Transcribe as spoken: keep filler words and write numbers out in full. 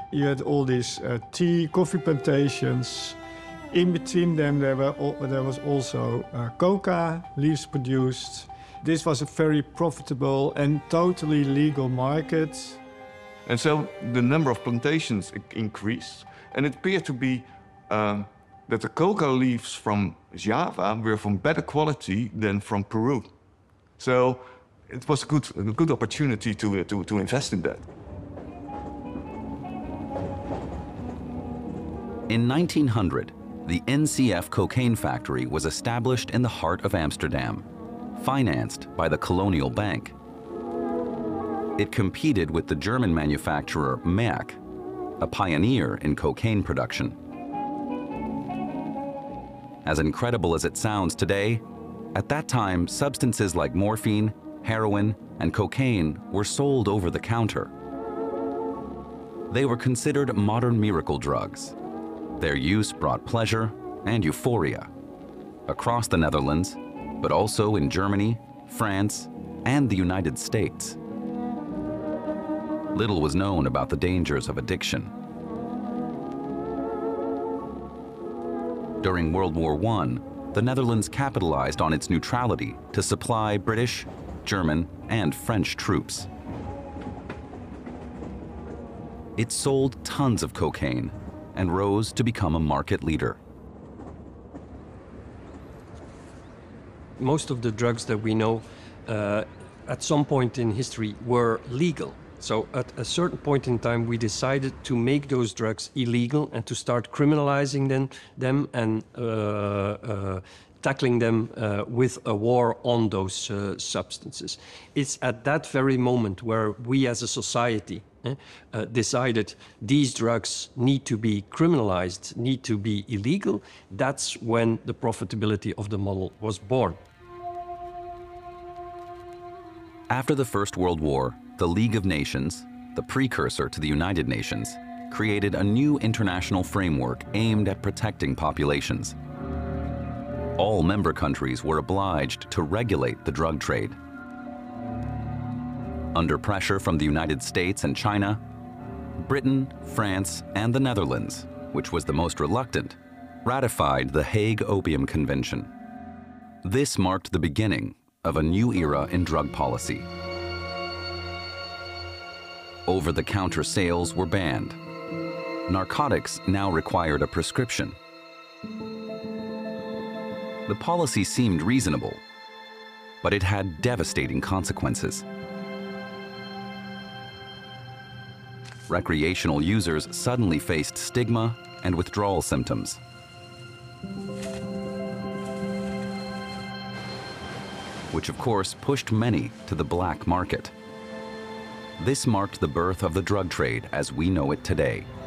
You had all these uh, tea, coffee plantations. In between them, there, were al there was also uh, coca leaves produced. This was a very profitable and totally legal market. And so the number of plantations increased, and it appeared to be um, that the coca leaves from Java were from better quality than from Peru. So it was a good, a good opportunity to, to, to invest in that. In nineteen hundred, the N C F cocaine factory was established in the heart of Amsterdam, financed by the Colonial Bank. It competed with the German manufacturer Merck, a pioneer in cocaine production. As incredible as it sounds today, at that time, substances like morphine, heroin, and cocaine were sold over the counter. They were considered modern miracle drugs. Their use brought pleasure and euphoria across the Netherlands, but also in Germany, France, and the United States. Little was known about the dangers of addiction. During World War One, the Netherlands capitalized on its neutrality to supply British, German, and French troops. It sold tons of cocaine and rose to become a market leader. Most of the drugs that we know uh, at some point in history were legal. So at a certain point in time, we decided to make those drugs illegal and to start criminalizing them, them and uh, uh, tackling them uh, with a war on those uh, substances. It's at that very moment where we as a society eh, uh, decided these drugs need to be criminalized, need to be illegal. That's when the profitability of the model was born. After the First World War, the League of Nations, the precursor to the United Nations, created a new international framework aimed at protecting populations. All member countries were obliged to regulate the drug trade. Under pressure from the United States and China, Britain, France, and the Netherlands, which was the most reluctant, ratified the Hague Opium Convention. This marked the beginning of a new era in drug policy. Over-the-counter sales were banned. Narcotics now required a prescription. The policy seemed reasonable, but it had devastating consequences. Recreational users suddenly faced stigma and withdrawal symptoms. Which of course pushed many to the black market. This marked the birth of the drug trade as we know it today.